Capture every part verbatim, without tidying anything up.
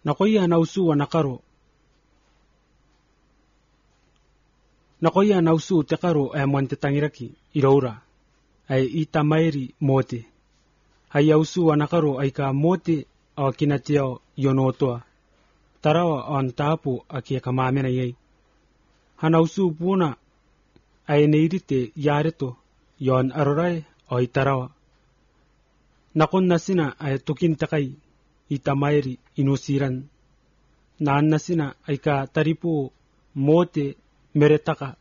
Nakoya nausu wa nakaro. Nakoya nausu te karo e mwante tangiraki iraura. Ai ita mairi mote. Hai ausu wa nakaro ai ka mote o kinateo yonotoa. Tarawa on tapo akia kamamena yei. Hanausu puna ai neirite yareto yon arorai o itarawa. Nakon nasina ay tukin takay itamairi inusiran. Naan nasina ay ka taripo mote meretaka.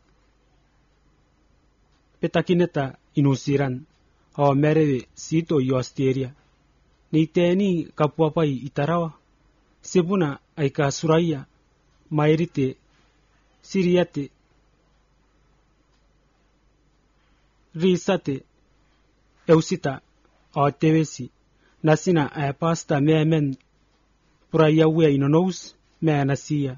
Petakineta inusiran. O merewe sito yosteria. Ni teni kapuapai itarawa. Sepuna ay ka suraya. Mairite siriate. Risate. Eusita. O tewesi. Nasina ay pasta meamen. Purayawe inonous. Mea nasia.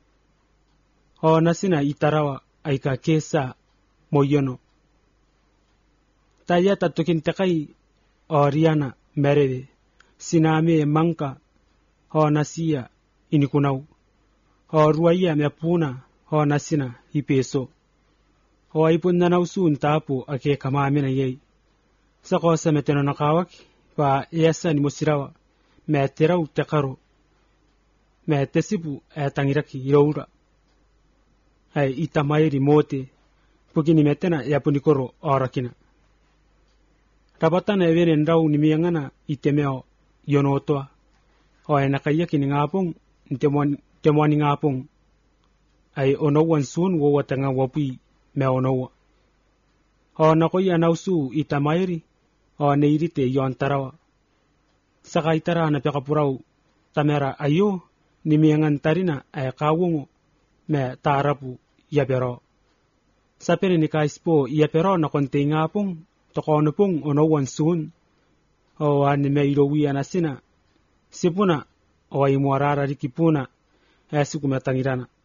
O nasina itarawa ay ka kesa moyono. Taya tatukin takay o riana merewe. Siname mangka o nasia inikunaw. O ruaya meapuna o nasina ipeso. O aipun nanausun tapo ake kamamina yay. Sa kosa meteno nakawak pa iyasa ni musirawa. Me teraw tekaro. Me tesipu e tangiraki iraura. Ay itamayri mote. Pugini metena yapunikoro orakina. Rabatan e venen raw ni miyangana itemeo yonotoa. O ay nakayaki ni ngapong temuan ni ngapong. Ay onawan sun wawatanga wapi me onawa. O nakoy anausu itamayri. O neirite yon tarawa. Saka itara na pekapuraw tamera ayo ni miyangan tarina ay kawungo me tarapu yapero. Sapere ni kaispo yapero na konti ngapong tokono pong onawan sun. O ani me irowi anasina. Sipuna o ay muarara rikipuna. Ay sukumatangirana.